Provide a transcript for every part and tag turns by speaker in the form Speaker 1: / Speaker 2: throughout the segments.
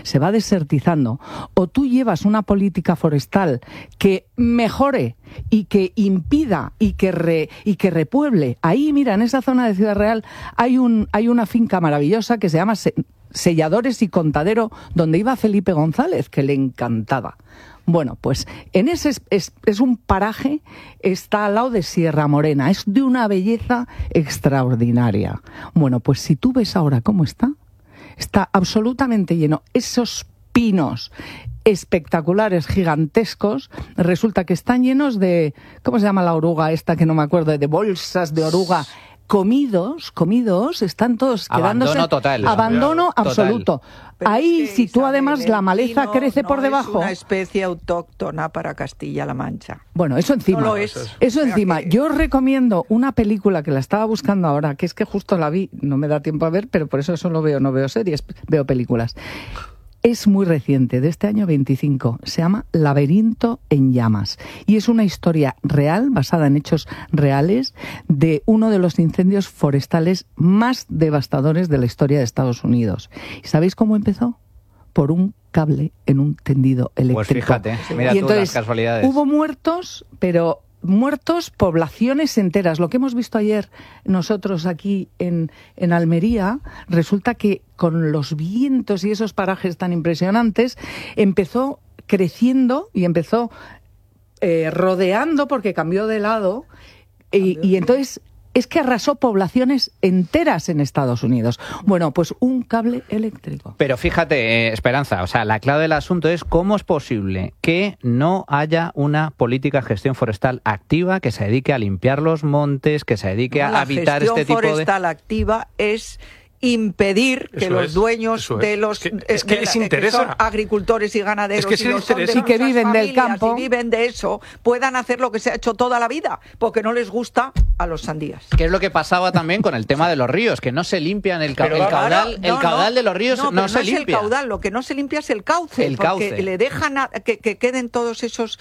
Speaker 1: se va desertizando, o tú llevas una política forestal que mejore y que impida y que repueble. Ahí, mira, en esa zona de Ciudad Real hay una finca maravillosa que se llama Selladores y Contadero, donde iba Felipe González, que le encantaba. Bueno, pues en ese es un paraje, está al lado de Sierra Morena, es de una belleza extraordinaria. Bueno, pues si tú ves ahora cómo está absolutamente lleno. Esos pinos espectaculares, gigantescos, resulta que están llenos de, ¿cómo se llama la oruga esta que no me acuerdo? De bolsas de oruga. Comidos, están todos quedándose...
Speaker 2: Abandono total.
Speaker 1: Abandono absoluto.
Speaker 3: Pero
Speaker 1: ahí,
Speaker 3: es que,
Speaker 1: si tú
Speaker 3: Isabel,
Speaker 1: además la maleza
Speaker 3: pino
Speaker 1: crece por debajo...
Speaker 3: No es una especie autóctona para Castilla-La Mancha.
Speaker 1: Bueno, eso encima.
Speaker 3: No lo es.
Speaker 1: Eso encima. Yo os recomiendo una película que la estaba buscando ahora, que es que justo la vi, no me da tiempo a ver, pero por eso solo no veo series, veo películas. Es muy reciente, de este año 25. Se llama Laberinto en llamas. Y es una historia real, basada en hechos reales, de uno de los incendios forestales más devastadores de la historia de Estados Unidos. ¿Y sabéis cómo empezó? Por un cable en un tendido eléctrico.
Speaker 2: Pues fíjate, mira
Speaker 1: y
Speaker 2: tú
Speaker 1: entonces,
Speaker 2: las casualidades.
Speaker 1: Hubo muertos, pero... poblaciones enteras. Lo que hemos visto ayer nosotros aquí en Almería, resulta que con los vientos y esos parajes tan impresionantes, empezó creciendo y empezó rodeando, porque cambió de lado, y entonces... Es que arrasó poblaciones enteras en Estados Unidos. Bueno, pues un cable eléctrico.
Speaker 2: Pero fíjate, Esperanza, o sea, la clave del asunto es cómo es posible que no haya una política de gestión forestal activa que se dedique a limpiar los montes, que se dedique a evitar este tipo de...
Speaker 3: La gestión forestal activa es impedir que los dueños de los
Speaker 4: es que les interesa,
Speaker 3: que son agricultores y ganaderos,
Speaker 4: es que
Speaker 3: y,
Speaker 1: y que viven del campo
Speaker 3: y viven de eso, puedan hacer lo que se ha hecho toda la vida, porque no les gusta a los sandías.
Speaker 2: Que es lo que pasaba también con el tema de los ríos, que no se limpian el caudal de los ríos, no se limpia.
Speaker 3: Es el caudal, lo que no se limpia es el cauce, porque le dejan que queden todos esos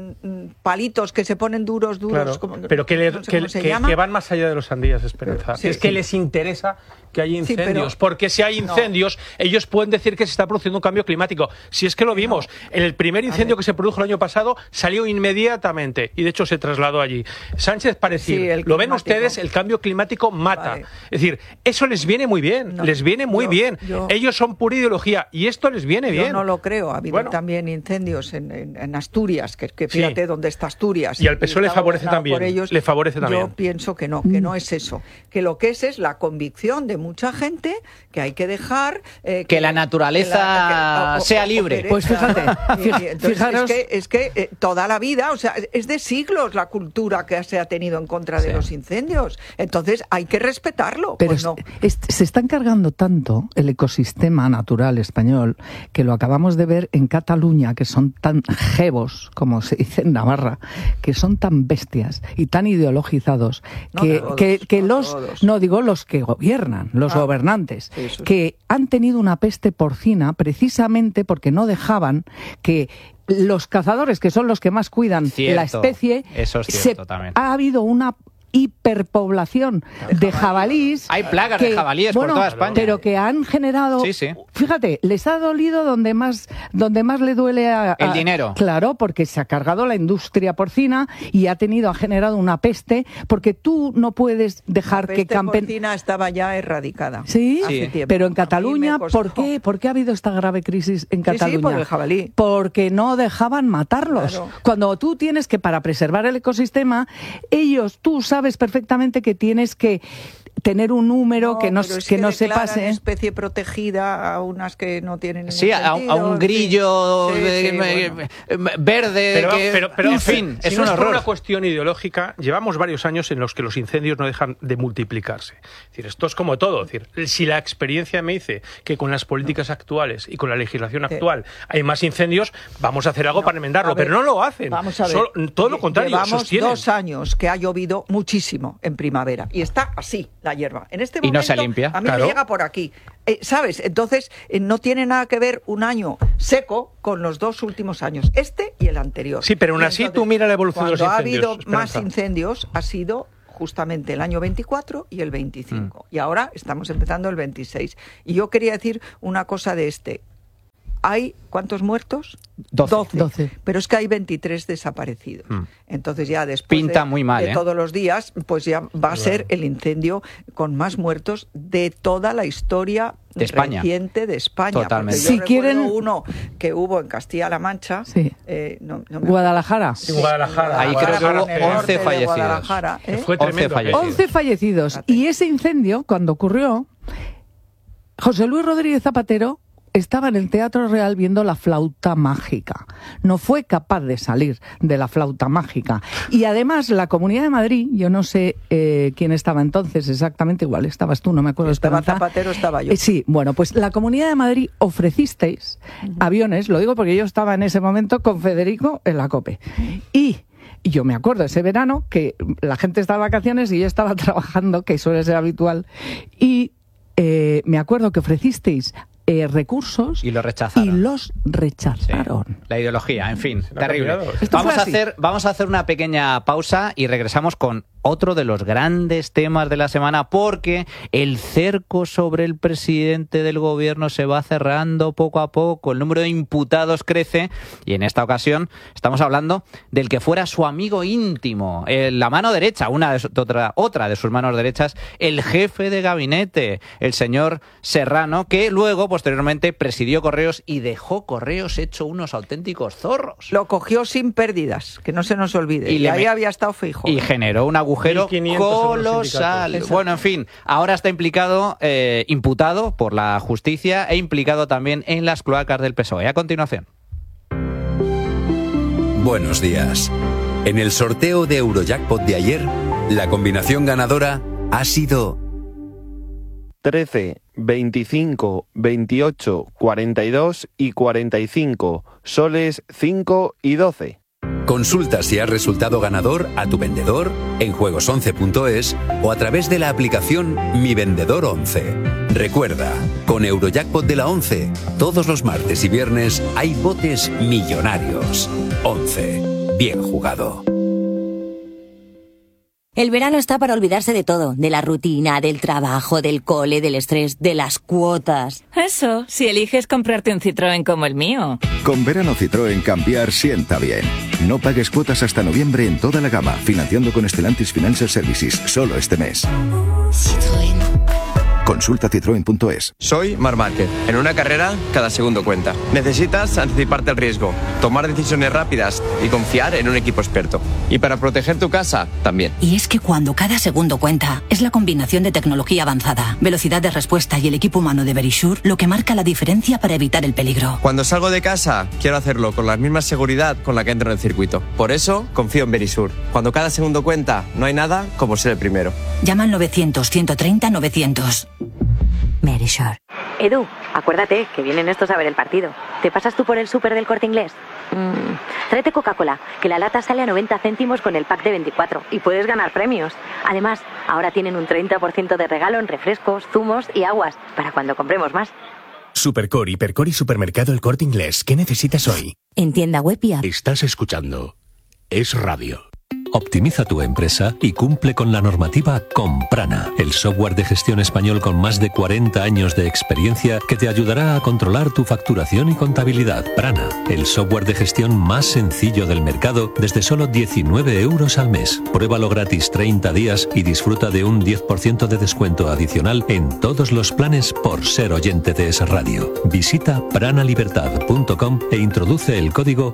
Speaker 3: palitos que se ponen duros,
Speaker 4: claro,
Speaker 3: como,
Speaker 4: pero que van más allá de los sandías, Esperanza.
Speaker 3: Sí,
Speaker 4: es que les interesa que haya incendios,
Speaker 3: sí,
Speaker 4: porque si hay incendios, ellos pueden decir que se está produciendo un cambio climático. Si es que lo vimos, en el primer incendio que se produjo el año pasado, salió inmediatamente, y de hecho se trasladó allí. Sánchez parecía, lo ven ustedes, el cambio climático mata. Vale. Es decir, eso les viene muy bien, les viene muy bien. Ellos son pura ideología, y esto les viene bien.
Speaker 3: Yo no lo creo, ha habido también incendios en Asturias, que fíjate dónde está Asturias.
Speaker 4: Y al PSOE le favorece también.
Speaker 3: Yo pienso que no es eso. Que lo que es la convicción de mucha gente que hay que dejar
Speaker 2: que la naturaleza sea libre.
Speaker 1: Pues fíjate,
Speaker 3: fijaros, es que toda la vida, o sea, es de siglos la cultura que se ha tenido en contra de los incendios. Entonces hay que respetarlo.
Speaker 1: Pero
Speaker 3: pues no.
Speaker 1: Se está encargando tanto el ecosistema natural español, que lo acabamos de ver en Cataluña, que son tan jevos, como se dice en Navarra, que son tan bestias y tan ideologizados, los que gobiernan, los gobernantes, que han tenido una peste porcina precisamente porque no dejaban que los cazadores, que son los que más cuidan la especie,
Speaker 2: eso es cierto, también.
Speaker 1: Ha habido una hiperpoblación de jabalíes.
Speaker 2: Hay plagas de jabalíes por toda España.
Speaker 1: Pero que han generado... Fíjate, les ha dolido donde más le duele
Speaker 2: el dinero.
Speaker 1: Claro, porque se ha cargado la industria porcina y ha generado una peste, porque tú no puedes dejar que campen...
Speaker 3: La peste porcina estaba ya erradicada.
Speaker 1: Sí,
Speaker 3: hace tiempo.
Speaker 1: Pero en Cataluña, ¿por qué? ¿Por qué ha habido esta grave crisis en Cataluña?
Speaker 3: Sí, por el jabalí.
Speaker 1: Porque no dejaban matarlos. Claro. Cuando tú tienes que, para preservar el ecosistema, tú sabes perfectamente que tienes que tener un número que no se pase.
Speaker 3: Especie protegida a unas que no tienen ningún
Speaker 2: sentido. A un grillo verde.
Speaker 4: Pero
Speaker 2: en fin,
Speaker 4: es un horror. Por una cuestión ideológica, llevamos varios años en los que los incendios no dejan de multiplicarse. Es decir, esto es como todo. Es decir, si la experiencia me dice que con las políticas actuales y con la legislación actual hay más incendios, vamos a hacer algo para enmendarlo. Pero no lo hacen.
Speaker 3: Vamos a ver.
Speaker 4: Todo lo contrario.
Speaker 3: Llevamos 2 años que ha llovido muchísimo en primavera y está así la hierba. En este momento,
Speaker 2: y no se limpia.
Speaker 3: A mí me llega por aquí. ¿Sabes? Entonces, no tiene nada que ver un año seco con los 2 últimos años, este y el anterior.
Speaker 4: Sí, pero aún así tú mira la evolución de los incendios.
Speaker 3: Cuando ha habido más incendios, ha sido justamente el año 24 y el 25. Y ahora estamos empezando el 26. Y yo quería decir una cosa de hay ¿cuántos muertos?
Speaker 2: 12.
Speaker 3: Pero es que hay 23 desaparecidos. Entonces ya después
Speaker 2: pinta muy mal,
Speaker 3: de todos los días, pues ya va a ser el incendio con más muertos de toda la historia
Speaker 2: de España.
Speaker 3: Reciente de España.
Speaker 2: Totalmente.
Speaker 3: Si quieren uno que hubo en Castilla-La Mancha,
Speaker 1: Guadalajara.
Speaker 4: Sí, Guadalajara.
Speaker 2: Ahí creo que hubo 11 fallecidos.
Speaker 4: Fue tremendo.
Speaker 1: 11 fallecidos. Y ese incendio, cuando ocurrió, José Luis Rodríguez Zapatero estaba en el Teatro Real viendo La Flauta Mágica. No fue capaz de salir de La Flauta Mágica. Y además la Comunidad de Madrid, yo no sé quién estaba entonces exactamente, igual estabas tú, no me acuerdo.
Speaker 3: Estaba Zapatero, estaba yo.
Speaker 1: Sí, bueno, pues la Comunidad de Madrid ofrecisteis aviones, lo digo porque yo estaba en ese momento con Federico en la COPE. Y yo me acuerdo ese verano que la gente estaba de vacaciones y yo estaba trabajando, que suele ser habitual, y me acuerdo que ofrecisteis recursos
Speaker 2: y los rechazaron.
Speaker 1: Sí.
Speaker 2: La ideología, en fin, terrible. Vamos a hacer una pequeña pausa y regresamos con otro de los grandes temas de la semana, porque el cerco sobre el presidente del gobierno se va cerrando poco a poco, el número de imputados crece y en esta ocasión estamos hablando del que fuera su amigo íntimo, la mano derecha, otra de sus manos derechas, el jefe de gabinete, el señor Serrano, que luego posteriormente presidió Correos y dejó Correos hecho unos auténticos zorros.
Speaker 3: Lo cogió sin pérdidas, que no se nos olvide, y ahí había estado fijo.
Speaker 2: Y generó un agujero colosal. Bueno, en fin, ahora está imputado por la justicia e implicado también en las cloacas del PSOE. A continuación.
Speaker 5: Buenos días. En el sorteo de Eurojackpot de ayer, la combinación ganadora ha sido
Speaker 6: 13, 25, 28, 42 y 45, soles 5 y 12.
Speaker 5: Consulta si has resultado ganador a tu vendedor en juegos11.es o a través de la aplicación Mi Vendedor 11. Recuerda, con Eurojackpot de la 11, todos los martes y viernes hay botes millonarios. 11. Bien jugado.
Speaker 7: El verano está para olvidarse de todo, de la rutina, del trabajo, del cole, del estrés, de las cuotas.
Speaker 8: Eso, si eliges comprarte un Citroën como el mío.
Speaker 9: Con verano Citroën cambiar sienta bien. No pagues cuotas hasta noviembre en toda la gama, financiando con Stellantis Financial Services, solo este mes.
Speaker 7: Citroën.
Speaker 9: Consulta citroen.es.
Speaker 10: Soy Marc Márquez. En una carrera, cada segundo cuenta. Necesitas anticiparte al riesgo, tomar decisiones rápidas y confiar en un equipo experto. Y para proteger tu casa, también.
Speaker 7: Y es que cuando cada segundo cuenta, es la combinación de tecnología avanzada, velocidad de respuesta y el equipo humano de Verisure lo que marca la diferencia para evitar el peligro.
Speaker 10: Cuando salgo de casa, quiero hacerlo con la misma seguridad con la que entro en el circuito. Por eso, confío en Verisure. Cuando cada segundo cuenta, no hay nada como ser el primero.
Speaker 7: Llama al 900-130-900. Verisure.
Speaker 11: Edu, acuérdate que vienen estos a ver el partido. ¿Te pasas tú por el súper del Corte Inglés? Tráete Coca-Cola, que la lata sale a 90 céntimos con el pack de 24 y puedes ganar premios. Además, ahora tienen un 30% de regalo en refrescos, zumos y aguas, para cuando compremos más.
Speaker 12: Supercor, Hipercor y Supermercado El Corte Inglés. ¿Qué necesitas hoy?
Speaker 7: En tienda web y app.
Speaker 12: Estás escuchando Es Radio.
Speaker 13: Optimiza tu empresa y cumple con la normativa con Prana, el software de gestión español con más de 40 años de experiencia que te ayudará a controlar tu facturación y contabilidad. Prana, el software de gestión más sencillo del mercado desde solo 19 euros al mes. Pruébalo gratis 30 días y disfruta de un 10% de descuento adicional en todos los planes por ser oyente de Es Radio. Visita pranalibertad.com e introduce el código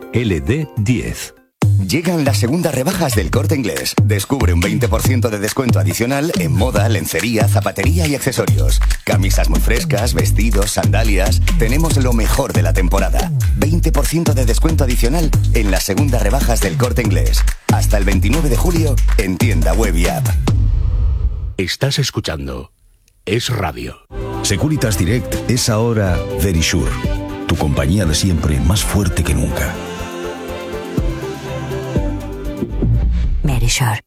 Speaker 13: LD10.
Speaker 14: Llegan las segundas rebajas del Corte Inglés. Descubre un 20% de descuento adicional en moda, lencería, zapatería y accesorios. Camisas muy frescas, vestidos, sandalias. Tenemos lo mejor de la temporada. 20% de descuento adicional en las segundas rebajas del Corte Inglés. Hasta el 29 de julio en tienda web y app.
Speaker 12: Estás escuchando Es Radio.
Speaker 9: Securitas Direct es ahora Verisure. Tu compañía de siempre más fuerte que nunca.
Speaker 7: Verisure.